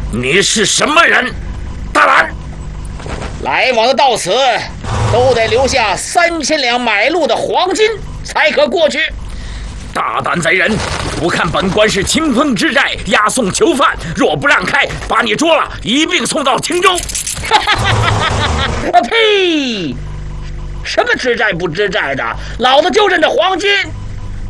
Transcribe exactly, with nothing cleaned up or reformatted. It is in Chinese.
你是什么人？大胆！ 来往的到此，都得留下三千两买路的黄金，才可过去。 大胆贼人！不看本官是清风之寨押送囚犯，若不让开，把你捉了，一并送到青州。 啊呸！什么知寨不知寨的，老子就认这黄金。